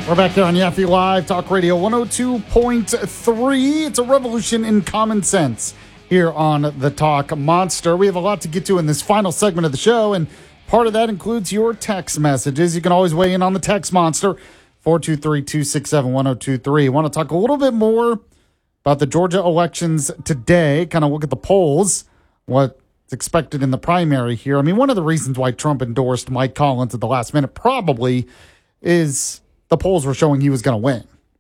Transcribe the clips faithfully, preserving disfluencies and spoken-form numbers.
We're back here on Yaffe Live, Talk Radio one oh two point three. It's a revolution in common sense here on the Talk Monster. We have a lot to get to in this final segment of the show, and part of that includes your text messages. You can always weigh in on the Text Monster, four two three, two six seven, one oh two three. I want to talk a little bit more about the Georgia elections today, kind of look at the polls, what's expected in the primary here. I mean, one of the reasons why Trump endorsed Mike Collins at the last minute probably is the polls were showing he was going to win.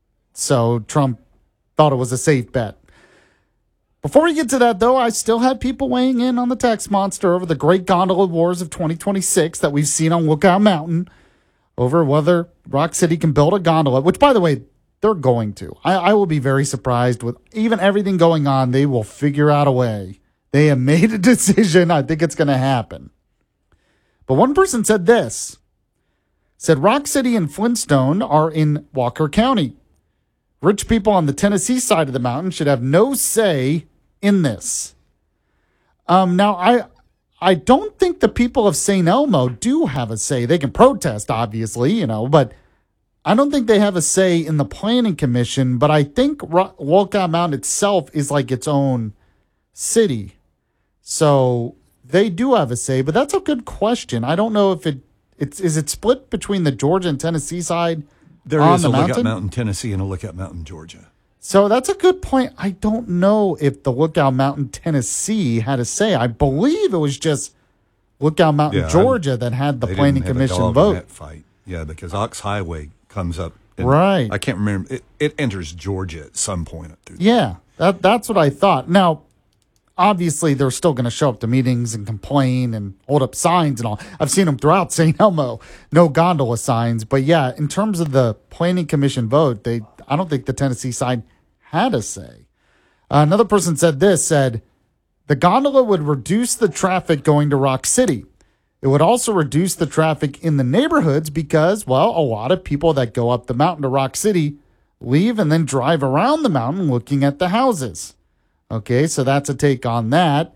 So Trump thought it was a safe bet. Before we get to that, though, I still have people weighing in on the Text Monster over the great gondola wars of twenty twenty-six that we've seen on Lookout Mountain, over whether Rock City can build a gondola, which, by the way, they're going to. I, I will be very surprised with even everything going on. They will figure out a way. They have made a decision. I think it's going to happen. But one person said this. Said Rock City and Flintstone are in Walker County. Rich people on the Tennessee side of the mountain should have no say in this. Um, now, I I don't think the people of Saint Elmo do have a say. They can protest, obviously, you know, but I don't think they have a say in the planning commission. But I think Ro- Walkout Mountain itself is like its own city. So they do have a say, but that's a good question. I don't know if it It's is it split between the Georgia and Tennessee side? There on is the a mountain? Lookout Mountain, Tennessee, and a Lookout Mountain, Georgia. So that's a good point. I don't know if the Lookout Mountain, Tennessee had a say. I believe it was just Lookout Mountain, Yeah, Georgia I'm- that had the They planning didn't have a commission dog in vote. that fight. Yeah, because Ox Highway comes up. and Right. I can't remember. It, it enters Georgia at some point up through there. Yeah, that that's what I thought. Now, obviously, they're still going to show up to meetings and complain and hold up signs and all. I've seen them throughout Saint Elmo, no gondola signs. But yeah, in terms of the planning commission vote, they I don't think the Tennessee side had a say. Uh, another person said this, said, the gondola would reduce the traffic going to Rock City. It would also reduce the traffic in the neighborhoods because, well, a lot of people that go up the mountain to Rock City leave and then drive around the mountain looking at the houses. Okay, so that's a take on that.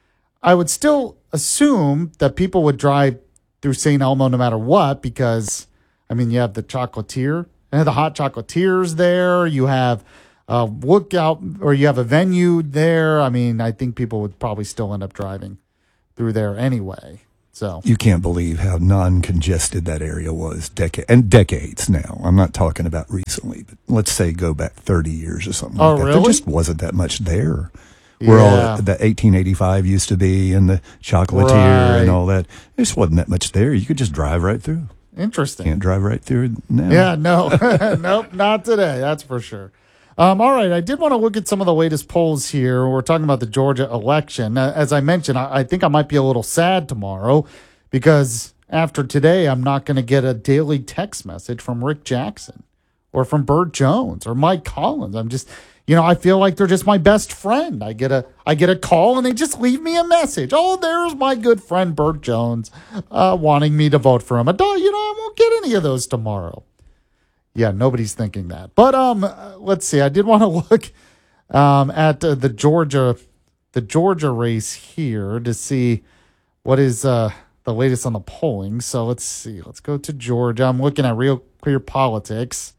I would still assume that people would drive through Saint Elmo no matter what because, I mean, you have the chocolatier, the hot chocolatiers there. You have a lookout, or you have a venue there. I mean, I think people would probably still end up driving through there anyway. So You can't believe how non-congested that area was decade and decades now. I'm not talking about recently, but let's say go back thirty years or something Oh, like that. really? There just wasn't that much there. Where Yeah. all the eighteen eighty-five used to be and the chocolatier Right. and all that. There just wasn't that much there. You could just drive right through. Interesting. Can't drive right through it now. Yeah, no, nope, not today. That's for sure. Um, all right, I did want to look at some of the latest polls here. We're talking about the Georgia election. Uh, as I mentioned, I, I think I might be a little sad tomorrow because after today, I'm not going to get a daily text message from Rick Jackson or from Burt Jones or Mike Collins. I'm just, you know, I feel like they're just my best friend. I get a, I get a call and they just leave me a message. Oh, there's my good friend Burt Jones, uh, wanting me to vote for him. I don't, you know, I won't get any of those tomorrow. Yeah, nobody's thinking that. But um, uh, let's see. I did want to look um, at uh, the Georgia, the Georgia race here to see what is uh, the latest on the polling. So let's see. Let's go to Georgia. I'm looking at Real Clear Politics.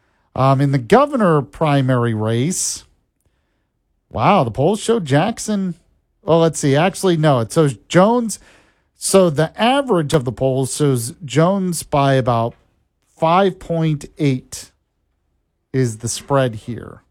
Um, in the governor primary race, wow, the polls show Jackson. Well, let's see. Actually, no, it shows Jones. So the average of the polls shows Jones by about five point eight is the spread here.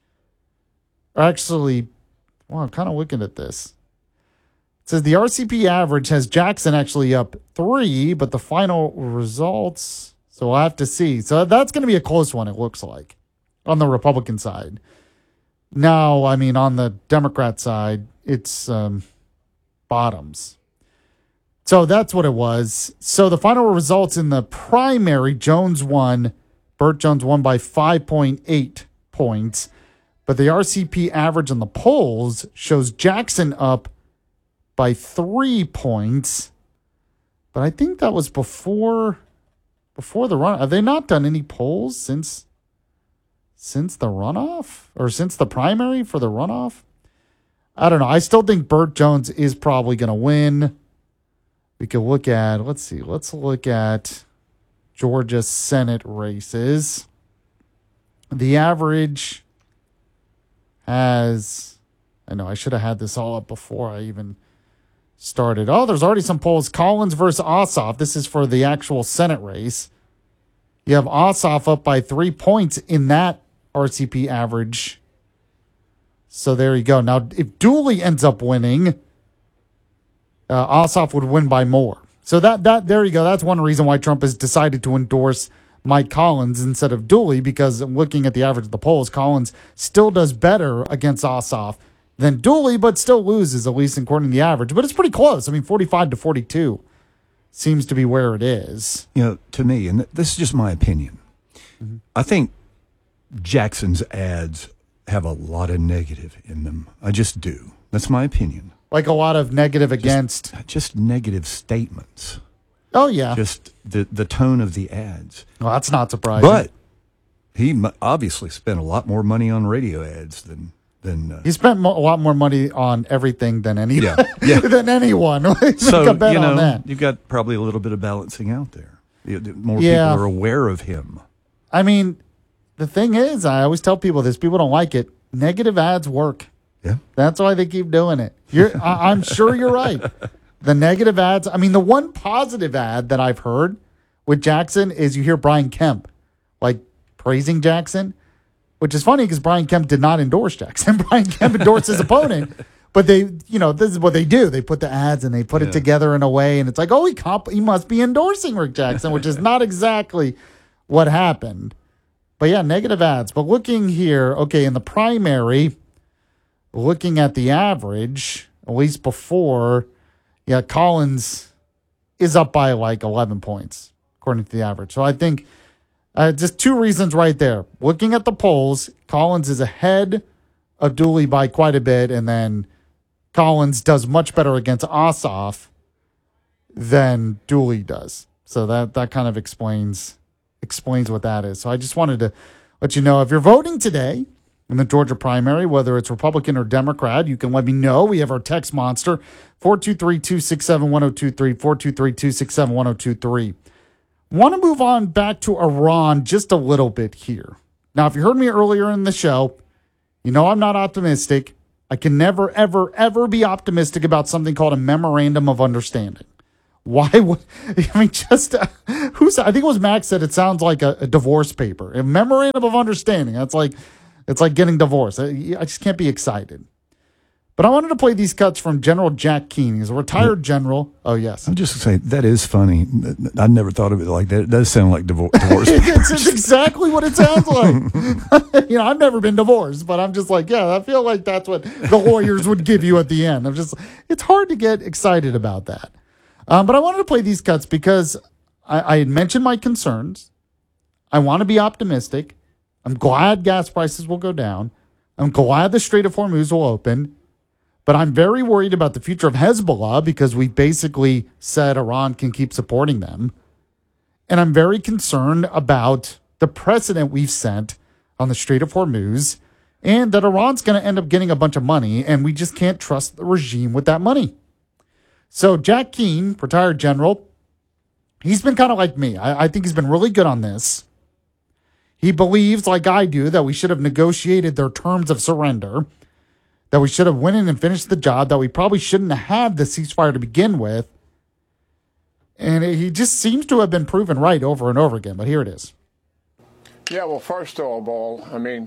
Actually, well, I'm kind of looking at this. It says the R C P average has Jackson actually up three, but the final results, so we'll have to see. So that's going to be a close one, it looks like, on the Republican side. Now, I mean, on the Democrat side, it's um, bottoms. So that's what it was. So the final results in the primary, Jones won. Burt Jones won by five point eight points. But the R C P average in the polls shows Jackson up by three points. But I think that was before before the run. Have they not done any polls since since the runoff? Or since the primary for the runoff? I don't know. I still think Burt Jones is probably going to win. We could look at, let's see, let's look at Georgia Senate races. The average has, I know I should have had this all up before I even started. Oh, there's already some polls. Collins versus Ossoff. This is for the actual Senate race. You have Ossoff up by three points in that R C P average. So there you go. Now, if Dooley ends up winning, uh, Ossoff would win by more. So that that there you go. That's one reason why Trump has decided to endorse Mike Collins instead of Dooley, because looking at the average of the polls, Collins still does better against Ossoff than Dooley, but still loses, at least according to the average. But it's pretty close. I mean, forty-five to forty-two seems to be where it is. You know, to me, and this is just my opinion, mm-hmm. I think Jackson's ads have a lot of negative in them. I just do. That's my opinion. Like a lot of negative just, against? Just negative statements. Oh, yeah. Just the, the tone of the ads. Well, that's not surprising. But he obviously spent a lot more money on radio ads than... than uh, he spent mo- a lot more money on everything than any yeah, yeah. than anyone. So, a bet you know, on that. You've got probably a little bit of balancing out there. More yeah. people are aware of him. I mean, the thing is, I always tell people this, people don't like it. Negative ads work. Yeah. That's why they keep doing it. You're, I, I'm sure you're right. The negative ads, I mean, the one positive ad that I've heard with Jackson is you hear Brian Kemp, like, praising Jackson, which is funny because Brian Kemp did not endorse Jackson. Brian Kemp endorsed his opponent. But they, you know, this is what they do. They put the ads and they put yeah. it together in a way, and it's like, oh, he comp- he must be endorsing Rick Jackson, which is not exactly what happened. But yeah, negative ads. But looking here, okay, in the primary, looking at the average, at least before, yeah, Collins is up by like eleven points, according to the average. So I think uh, just two reasons right there. Looking at the polls, Collins is ahead of Dooley by quite a bit, and then Collins does much better against Ossoff than Dooley does. So that, that kind of explains explains what that is. So I just wanted to let you know, if you're voting today in the Georgia primary, whether it's Republican or Democrat, you can let me know. We have our text monster, four two three, two six seven, one zero two three, four two three, two six seven, one zero two three. Want to move on back to Iran just a little bit here. Now, if you heard me earlier in the show, you know I'm not optimistic. I can never, ever, ever be optimistic about something called a memorandum of understanding. Why would, I mean, just, uh, who's, I think it was Max said it sounds like a, a divorce paper. A memorandum of understanding. That's like, it's like getting divorced. I, I just can't be excited. But I wanted to play these cuts from General Jack Keane. He's a retired general. Oh, yes. I'm just saying, that is funny. I never thought of it like that. It does sound like divor- divorce it's, it's exactly what it sounds like. You know, I've never been divorced, but I'm just like, yeah, I feel like that's what the lawyers would give you at the end. I'm just, it's hard to get excited about that. Um, but I wanted to play these cuts because I, I had mentioned my concerns. I want to be optimistic. I'm glad gas prices will go down. I'm glad the Strait of Hormuz will open. But I'm very worried about the future of Hezbollah because we basically said Iran can keep supporting them. And I'm very concerned about the precedent we've set on the Strait of Hormuz and that Iran's going to end up getting a bunch of money, and we just can't trust the regime with that money. So Jack Keane, retired general, he's been kind of like me. I, I think he's been really good on this. He believes, like I do, that we should have negotiated their terms of surrender, that we should have went in and finished the job, that we probably shouldn't have had the ceasefire to begin with. And he just seems to have been proven right over and over again. But here it is. Yeah, well, first of all, I mean,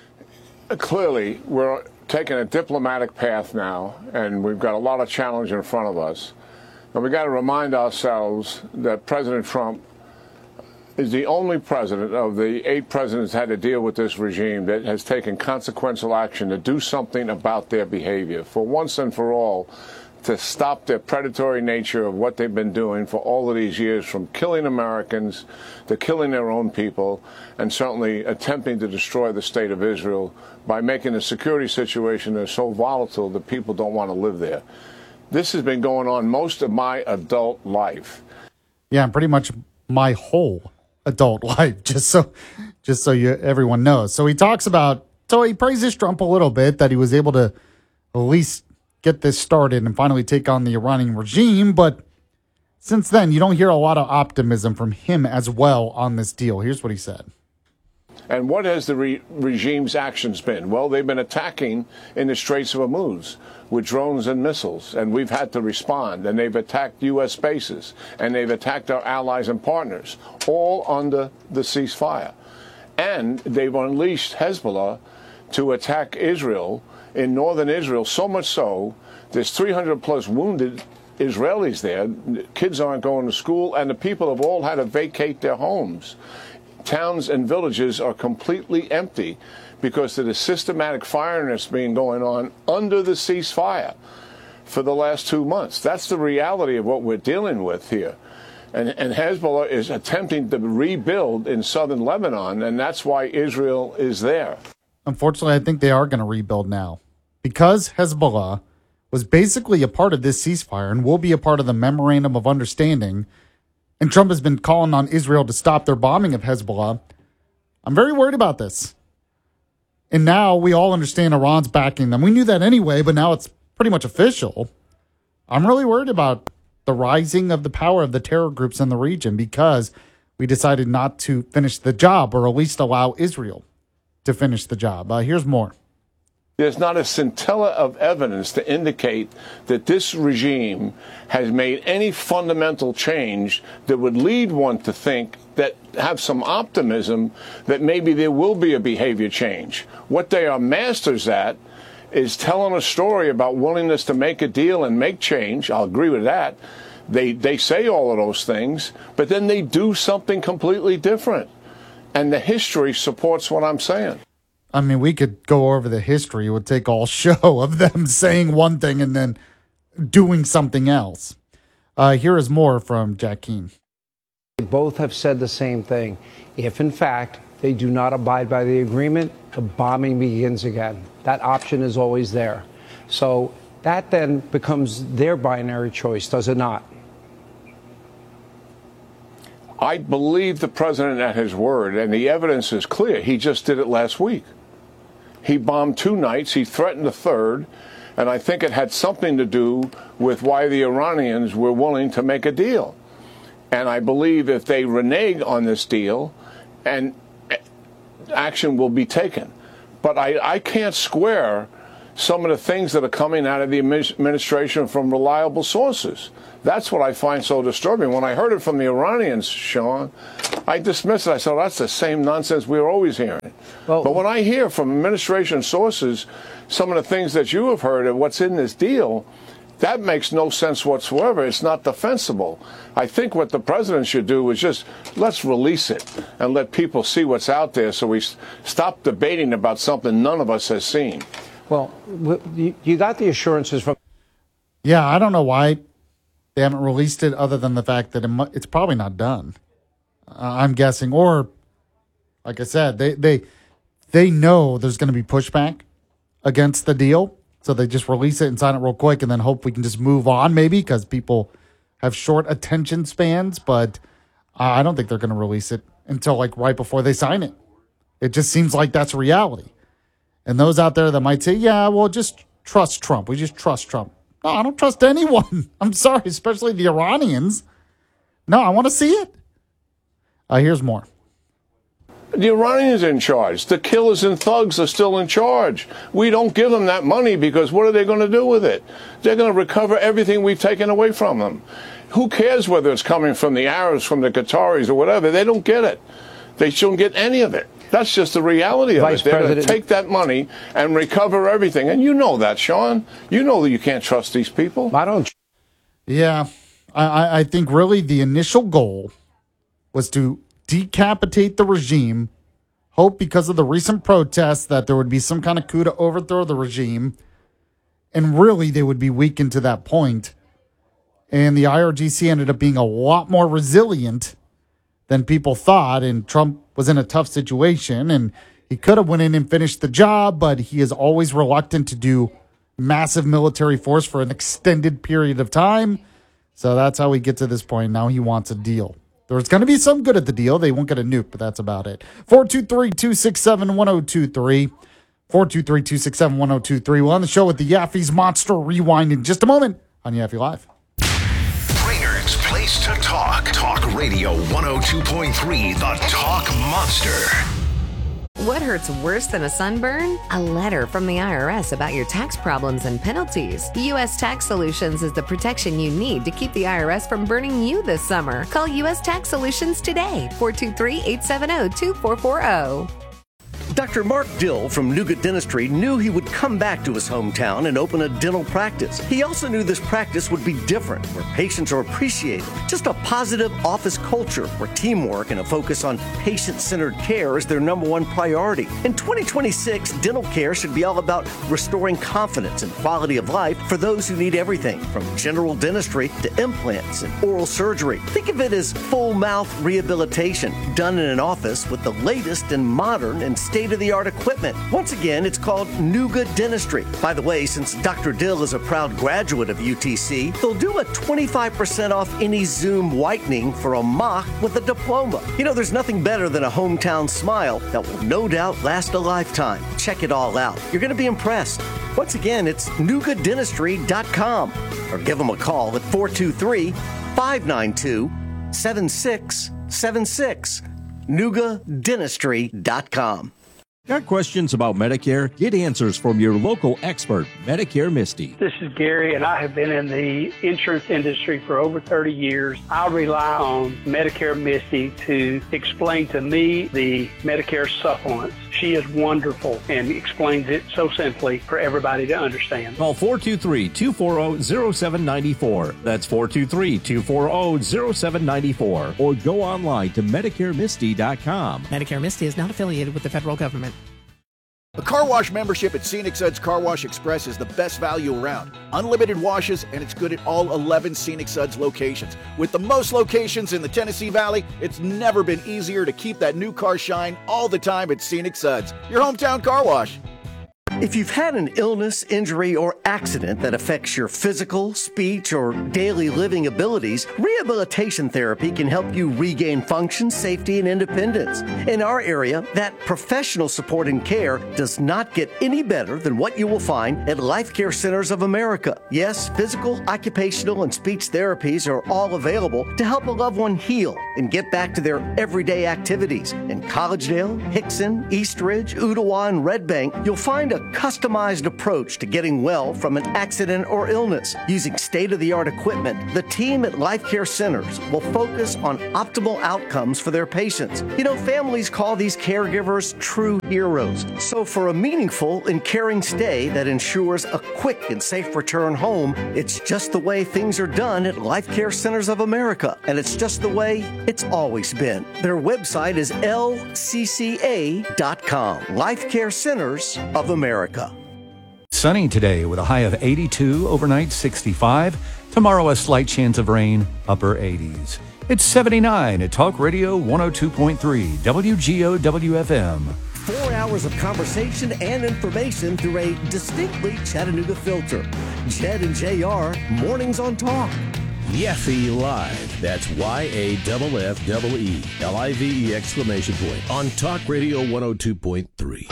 clearly we're taking a diplomatic path now, and we've got a lot of challenge in front of us. And we've got to remind ourselves that President Trump is the only president of the eight presidents had to deal with this regime that has taken consequential action to do something about their behavior, for once and for all, to stop their predatory nature of what they've been doing for all of these years, from killing Americans to killing their own people, and certainly attempting to destroy the state of Israel by making the security situation that's so volatile that people don't want to live there. This has been going on most of my adult life. Yeah, pretty much my whole adult life, just so just so you everyone knows. So he talks about, so he praises Trump a little bit that he was able to at least get this started and finally take on the Iranian regime, but since then, you don't hear a lot of optimism from him as well on this deal. Here's what he said. And what has the re- regime's actions been? Well, they've been attacking in the Straits of Hormuz with drones and missiles, and we've had to respond. And they've attacked U S bases, and they've attacked our allies and partners, all under the ceasefire. And they've unleashed Hezbollah to attack Israel in northern Israel, so much so there's three hundred plus wounded Israelis there. Kids aren't going to school, and the people have all had to vacate their homes. Towns and villages are completely empty because of the systematic firing that's been going on under the ceasefire for the last two months. That's the reality of what we're dealing with here. And, and Hezbollah is attempting to rebuild in southern Lebanon, and that's why Israel is there. Unfortunately, I think they are going to rebuild now because Hezbollah was basically a part of this ceasefire and will be a part of the Memorandum of Understanding. And Trump has been calling on Israel to stop their bombing of Hezbollah. I'm very worried about this. And now we all understand Iran's backing them. We knew that anyway, but now it's pretty much official. I'm really worried about the rising of the power of the terror groups in the region because we decided not to finish the job, or at least allow Israel to finish the job. Uh, here's more. There's not a scintilla of evidence to indicate that this regime has made any fundamental change that would lead one to think that, have some optimism that maybe there will be a behavior change. What they are masters at is telling a story about willingness to make a deal and make change. I'll agree with that. They, they say all of those things, but then they do something completely different. And the history supports what I'm saying. I mean, we could go over the history. It would take all show of them saying one thing and then doing something else. Uh, here is more from Jack Keane. Both have said the same thing. If, in fact, they do not abide by the agreement, the bombing begins again. That option is always there. So that then becomes their binary choice, does it not? I believe the president at his word, and the evidence is clear. He just did it last week. He bombed two nights. He threatened a third. And I think it had something to do with why the Iranians were willing to make a deal. And I believe if they renege on this deal, and action will be taken. But I, I can't square some of the things that are coming out of the administration from reliable sources. That's what I find so disturbing. When I heard it from the Iranians, Sean, I dismissed it. I said, oh, that's the same nonsense we were always hearing. Well, but when I hear from administration sources some of the things that you have heard of what's in this deal, that makes no sense whatsoever. It's not defensible. I think what the president should do is just let's release it and let people see what's out there so we stop debating about something none of us has seen. Well, you got the assurances from... Yeah, I don't know why they haven't released it other than the fact that it mu- it's probably not done. Uh, I'm guessing. Or, like I said, they, they, they know there's going to be pushback against the deal. So they just release it and sign it real quick and then hope we can just move on maybe because people have short attention spans. But uh, I don't think they're going to release it until like right before they sign it. It just seems like that's reality. And those out there that might say, yeah, well, just trust Trump. We just trust Trump. No, I don't trust anyone. I'm sorry, especially the Iranians. No, I want to see it. Uh, here's more. The Iranians are in charge. The killers and thugs are still in charge. We don't give them that money because what are they going to do with it? They're going to recover everything we've taken away from them. Who cares whether it's coming from the Arabs, from the Qataris, or whatever? They don't get it. They shouldn't get any of it. That's just the reality of Vice it. They're going to President- take that money and recover everything. And you know that, Sean. You know that you can't trust these people. I don't. Yeah, I, I think really the initial goal was to decapitate the regime, hope because of the recent protests that there would be some kind of coup to overthrow the regime, and really they would be weakened to that point. And the I R G C ended up being a lot more resilient than people thought, and Trump was in a tough situation, and he could have went in and finished the job, but he is always reluctant to do massive military force for an extended period of time. So that's how we get to this point. Now he wants a deal. There's going to be some good at the deal. They won't get a nuke, but that's about it. four two three, two six seven, one zero two three. four two three, two six seven, one zero two three. We'll on the show with the Yaffe's Monster Rewind in just a moment on Yaffe Live. Trainer explains place to talk. Talk Radio one oh two point three, the Talk Monster. What hurts worse than a sunburn? A letter from the I R S about your tax problems and penalties. U S Tax Solutions is the protection you need to keep the I R S from burning you this summer. Call U S Tax Solutions today, four two three, eight seven zero, two four four zero. Doctor Mark Dill from Nuga Dentistry knew he would come back to his hometown and open a dental practice. He also knew this practice would be different, where patients are appreciated. Just a positive office culture where teamwork and a focus on patient-centered care is their number one priority. In twenty twenty-six, dental care should be all about restoring confidence and quality of life for those who need everything from general dentistry to implants and oral surgery. Think of it as full mouth rehabilitation done in an office with the latest and modern and state-of-the-art equipment. Once again, it's called Nuga Dentistry. By the way, since Doctor Dill is a proud graduate of U T C, they'll do a twenty-five percent off any Zoom whitening for a mock with a diploma. You know, there's nothing better than a hometown smile that will no doubt last a lifetime. Check it all out. You're going to be impressed. Once again, it's nuga dentistry dot com or give them a call at four two three, five nine two, seven six seven six. nuga dentistry dot com. Got questions about Medicare? Get answers from your local expert, Medicare Misty. This is Gary, and I have been in the insurance industry for over thirty years. I rely on Medicare Misty to explain to me the Medicare supplements. She is wonderful and explains it so simply for everybody to understand. Call four two three, two four zero, zero seven nine four. That's four two three, two four zero, zero seven nine four. Or go online to medicare misty dot com. Medicare Misty is not affiliated with the federal government. A car wash membership at Scenic Suds Car Wash Express is the best value around. Unlimited washes, and it's good at all eleven Scenic Suds locations. With the most locations in the Tennessee Valley, it's never been easier to keep that new car shine all the time at Scenic Suds, your hometown car wash. If you've had an illness, injury, or accident that affects your physical, speech, or daily living abilities, rehabilitation therapy can help you regain function, safety, and independence. In our area, that professional support and care does not get any better than what you will find at Life Care Centers of America. Yes, physical, occupational, and speech therapies are all available to help a loved one heal and get back to their everyday activities. In Collegedale, Hickson, Eastridge, Ottawa, and Red Bank, you'll find a customized approach to getting well from an accident or illness. Using state-of-the-art equipment, the team at Life Care Centers will focus on optimal outcomes for their patients. You know, families call these caregivers true heroes. So for a meaningful and caring stay that ensures a quick and safe return home, it's just the way things are done at Life Care Centers of America. And it's just the way it's always been. Their website is L C C A dot com. Life Care Centers of America. Sunny today with a high of eighty-two, overnight sixty-five. Tomorrow a slight chance of rain, upper eighties. It's seventy-nine at Talk Radio one oh two point three, W G O W F M. Four hours of conversation and information through a distinctly Chattanooga filter. Jed and J R, Mornings on Talk. Yaffe Live. That's Y A F F E E L I V E exclamation point. On Talk Radio one oh two point three.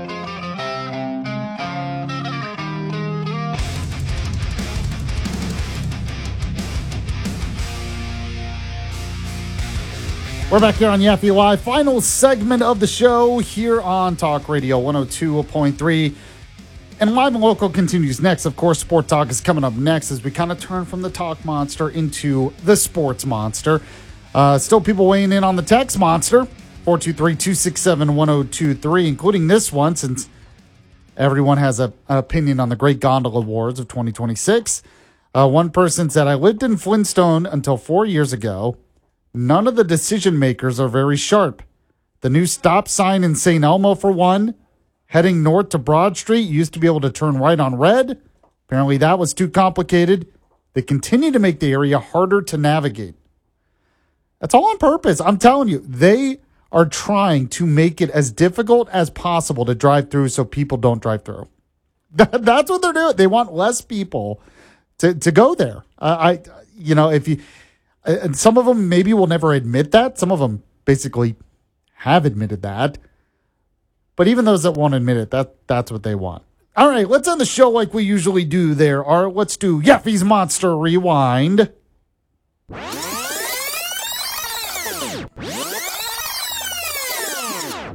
We're back here on Yaffe Live. Final segment of the show here on Talk Radio one oh two point three. And Live and Local continues next. Of course, Sport Talk is coming up next as we kind of turn from the Talk Monster into the Sports Monster. Uh, still people weighing in on the Text Monster, four two three, two six seven, one oh two three, including this one, since everyone has a, an opinion on the Great Gondola Awards of twenty twenty-six. Uh, one person said, I lived in Flintstone until four years ago. None of the decision makers are very sharp. The new stop sign in Saint Elmo, for one, heading north to Broad Street, used to be able to turn right on red. Apparently that was too complicated. They continue to make the area harder to navigate. That's all on purpose. I'm telling you, they are trying to make it as difficult as possible to drive through so people don't drive through. That, that's what they're doing. They want less people to, to go there. Uh, I, you know, if you... And some of them maybe will never admit that. Some of them basically have admitted that. But even those that won't admit it, that that's what they want. All right, let's end the show like we usually do there. Art, let's do Yaffe's Monster Rewind.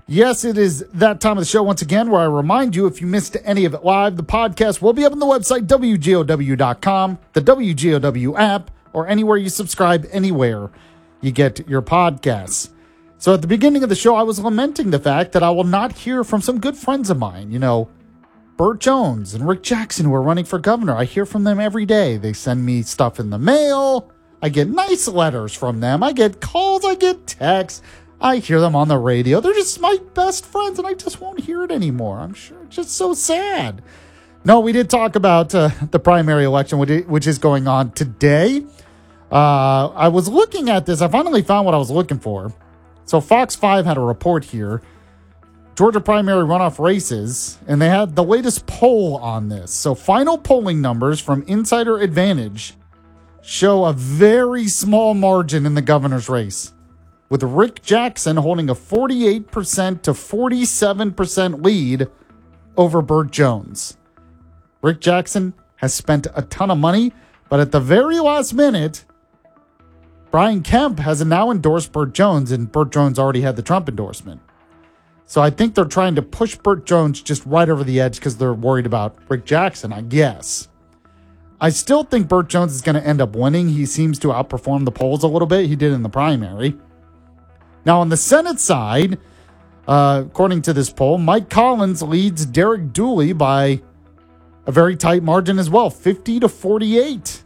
Yes, it is that time of the show once again where I remind you, if you missed any of it live, the podcast will be up on the website, W G O W dot com, the W G O W app, or anywhere you subscribe, anywhere you get your podcasts. So at the beginning of the show, I was lamenting the fact that I will not hear from some good friends of mine. You know, Burt Jones and Rick Jackson, who are running for governor. I hear from them every day. They send me stuff in the mail. I get nice letters from them. I get calls. I get texts. I hear them on the radio. They're just my best friends, and I just won't hear it anymore. I'm sure it's just so sad. No, we did talk about uh, the primary election, which is going on today. Uh, I was looking at this. I finally found what I was looking for. So Fox five had a report here. Georgia primary runoff races, and they had the latest poll on this. So final polling numbers from Insider Advantage show a very small margin in the governor's race, with Rick Jackson holding a forty-eight percent to forty-seven percent lead over Burt Jones. Rick Jackson has spent a ton of money, but at the very last minute, Brian Kemp has now endorsed Burt Jones, and Burt Jones already had the Trump endorsement. So I think they're trying to push Burt Jones just right over the edge because they're worried about Rick Jackson, I guess. I still think Burt Jones is going to end up winning. He seems to outperform the polls a little bit. He did in the primary. Now, on the Senate side, uh, according to this poll, Mike Collins leads Derek Dooley by a very tight margin as well, fifty to forty-eight.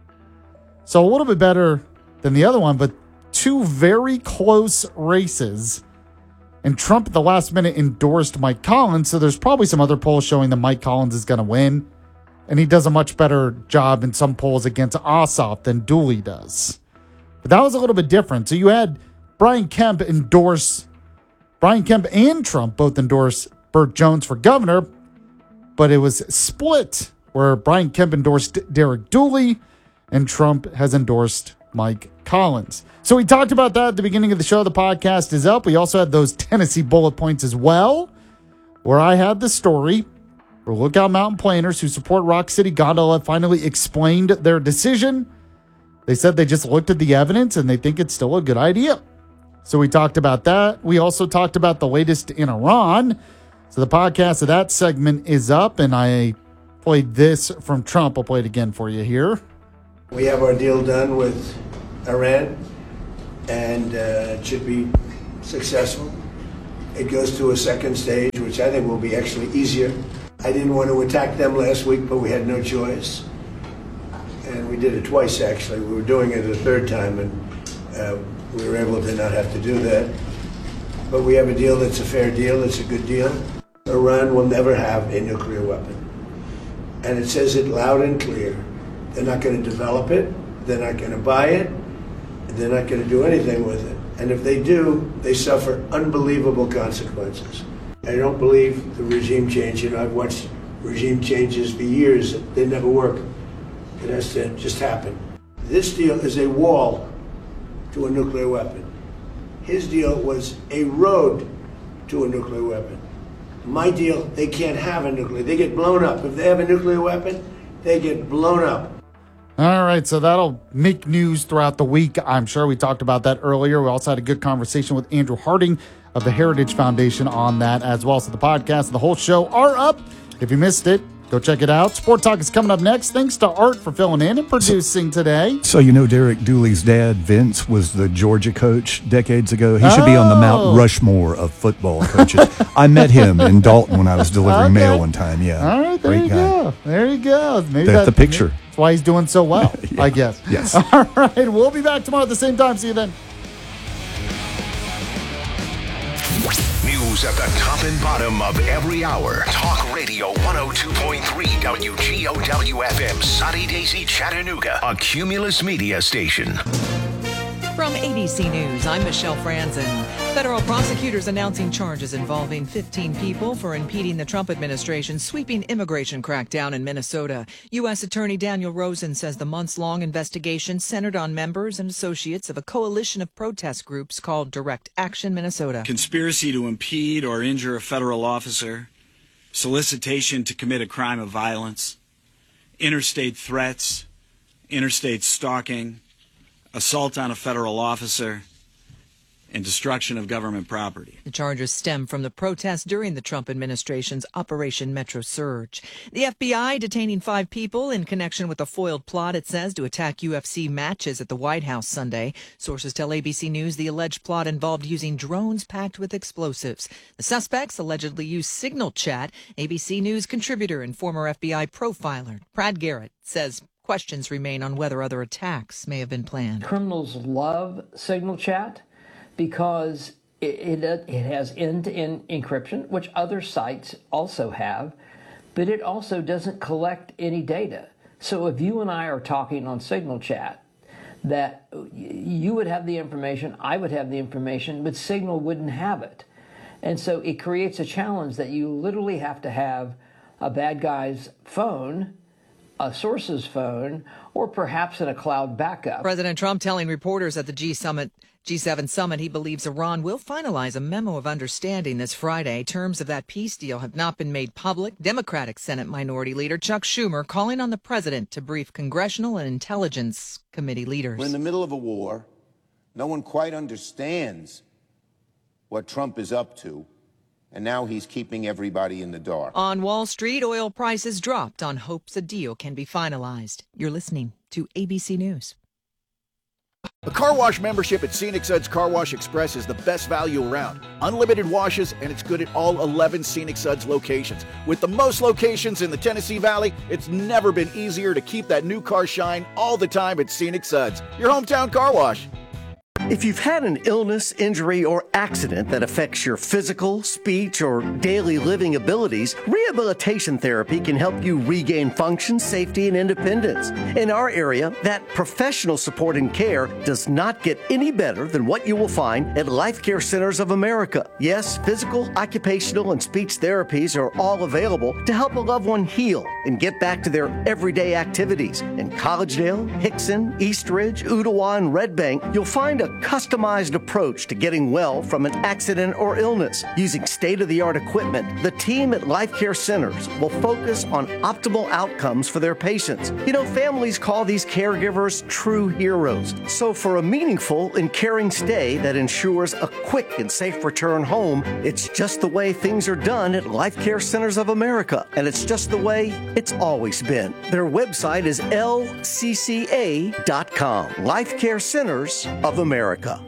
So a little bit better than the other one, but two very close races. And Trump at the last minute endorsed Mike Collins, so there's probably some other polls showing that Mike Collins is going to win. And he does a much better job in some polls against Ossoff than Dooley does. But that was a little bit different. So you had Brian Kemp endorse, Brian Kemp and Trump both endorse Burt Jones for governor, but it was split where Brian Kemp endorsed Derek Dooley and Trump has endorsed Mike Collins. So we talked about that at the beginning of the show. The podcast is up. We also had those Tennessee bullet points as well, where I had the story where Lookout Mountain Planners who support Rock City Gondola finally explained their decision. They said they just looked at the evidence and they think it's still a good idea. So we talked about that. We also talked about the latest in Iran. So the podcast of that segment is up, and I played this from Trump. I'll play it again for you here. We have our deal done with Iran, and uh, it should be successful. It goes to a second stage, which I think will be actually easier. I didn't want to attack them last week, but we had no choice. And we did it twice, actually. We were doing it a third time, and uh, we were able to not have to do that. But we have a deal that's a fair deal. It's a good deal. Iran will never have a nuclear weapon. And it says it loud and clear. They're not going to develop it. They're not going to buy it. They're not going to do anything with it. And if they do, they suffer unbelievable consequences. I don't believe the regime change. You know, I've watched regime changes for years. They never work. It has to just happen. This deal is a wall to a nuclear weapon. His deal was a road to a nuclear weapon. My deal, they can't have a nuclear. They get blown up. If they have a nuclear weapon, they get blown up. All right, so that'll make news throughout the week. I'm sure we talked about that earlier. We also had a good conversation with Andrew Harding of the Heritage Foundation on that as well. So the podcast and the whole show are up. If you missed it, go check it out. Sport Talk is coming up next. Thanks to Art for filling in and producing today. So you know Derek Dooley's dad, Vince, was the Georgia coach decades ago. He should oh. be on the Mount Rushmore of football coaches. I met him in Dalton when I was delivering okay. mail one time. Yeah. All right, there Great you guy. go. There you go. Maybe That's the picture. That's why he's doing so well, yeah. I guess. Yes. All right, we'll be back tomorrow at the same time. See you then. News at the top and bottom of every hour. Talk Radio one oh two point three W G O W F M, Sunny Daisy, Chattanooga, a Cumulus Media station. From A B C News, I'm Michelle Franzen. Federal prosecutors announcing charges involving fifteen people for impeding the Trump administration's sweeping immigration crackdown in Minnesota. U S. Attorney Daniel Rosen says the months-long investigation centered on members and associates of a coalition of protest groups called Direct Action Minnesota. Conspiracy to impede or injure a federal officer, solicitation to commit a crime of violence, interstate threats, interstate stalking, assault on a federal officer, and destruction of government property. The charges stem from the protests during the Trump administration's Operation Metro Surge. The F B I detaining five people in connection with a foiled plot, it says, to attack U F C matches at the White House Sunday. Sources tell A B C News the alleged plot involved using drones packed with explosives. The suspects allegedly used Signal Chat. A B C News contributor and former F B I profiler Brad Garrett says questions remain on whether other attacks may have been planned. Criminals love Signal Chat because it, it, it has end-to-end encryption, which other sites also have, but it also doesn't collect any data. So if you and I are talking on Signal Chat, that you would have the information, I would have the information, but Signal wouldn't have it. And so it creates a challenge that you literally have to have a bad guy's phone, a source's phone, or perhaps in a cloud backup. President Trump telling reporters at the G summit, G seven summit he believes Iran will finalize a memo of understanding this Friday. Terms of that peace deal have not been made public. Democratic Senate Minority Leader Chuck Schumer calling on the president to brief congressional and intelligence committee leaders. We're in the middle of a war. No one quite understands what Trump is up to. And now he's keeping everybody in the dark. On Wall Street, oil prices dropped on hopes a deal can be finalized. You're listening to A B C News. A car wash membership at Scenic Suds Car Wash Express is the best value around. Unlimited washes, and it's good at all eleven Scenic Suds locations. With the most locations in the Tennessee Valley, it's never been easier to keep that new car shine all the time at Scenic Suds, your hometown car wash. If you've had an illness, injury, or accident that affects your physical, speech, or daily living abilities, rehabilitation therapy can help you regain function, safety, and independence. In our area, that professional support and care does not get any better than what you will find at Life Care Centers of America. Yes, physical, occupational, and speech therapies are all available to help a loved one heal and get back to their everyday activities. In Collegedale, Hickson, Eastridge, Ottawa, and Red Bank, you'll find a customized approach to getting well from an accident or illness. Using state-of-the-art equipment, the team at Life Care Centers will focus on optimal outcomes for their patients. You know, families call these caregivers true heroes. So for a meaningful and caring stay that ensures a quick and safe return home, it's just the way things are done at Life Care Centers of America. And it's just the way it's always been. Their website is L C C A dot com. Life Care Centers of America.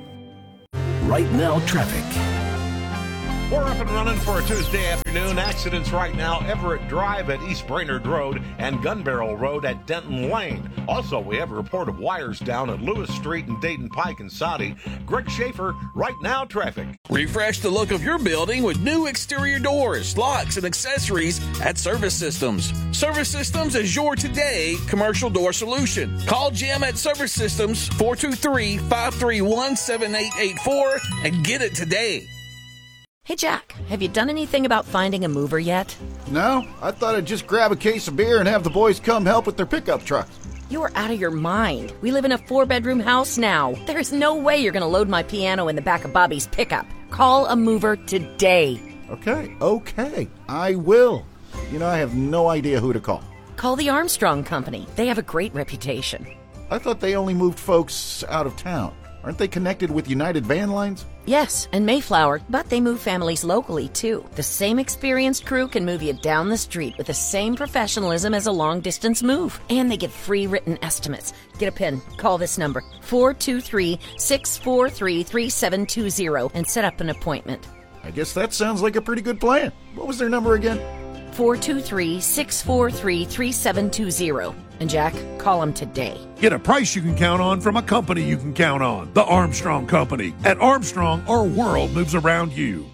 Right now, traffic. We're up and running for a Tuesday afternoon. Accidents right now, Everett Drive at East Brainerd Road and Gun Barrel Road at Denton Lane. Also, we have a report of wires down at Lewis Street and Dayton Pike and Soddy. Greg Schaefer, Right Now Traffic. Refresh the look of your building with new exterior doors, locks, and accessories at Service Systems. Service Systems is your today commercial door solution. Call Jim at Service Systems, four two three, five three one, seven eight eight four, and get it today. Hey, Jack, have you done anything about finding a mover yet? No, I thought I'd just grab a case of beer and have the boys come help with their pickup trucks. You are out of your mind. We live in a four-bedroom house now. There's no way you're going to load my piano in the back of Bobby's pickup. Call a mover today. Okay, okay, I will. You know, I have no idea who to call. Call the Armstrong Company. They have a great reputation. I thought they only moved folks out of town. Aren't they connected with United Van Lines? Yes, and Mayflower, but they move families locally, too. The same experienced crew can move you down the street with the same professionalism as a long-distance move. And they get free written estimates. Get a pen. Call this number, four two three, six four three, three seven two zero, and set up an appointment. I guess that sounds like a pretty good plan. What was their number again? four two three, six four three, three seven two zero. And Jack, call them today. Get a price you can count on from a company you can count on. The Armstrong Company. At Armstrong, our world moves around you.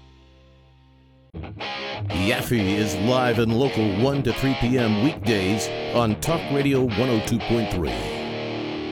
Yaffe is live and local one to three p.m. weekdays on Talk Radio one oh two point three.